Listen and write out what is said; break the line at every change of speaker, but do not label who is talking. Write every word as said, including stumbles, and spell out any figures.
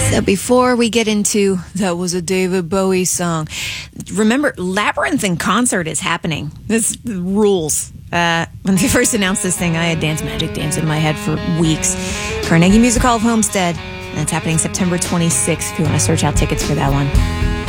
So before we get into that was a David Bowie song, remember Labyrinth in concert is happening. This rules. Uh, when they first announced this thing, I had Dance Magic Dance in my head for weeks. Carnegie Music Hall of Homestead. And it's happening September twenty-sixth if you want to search out tickets for that one.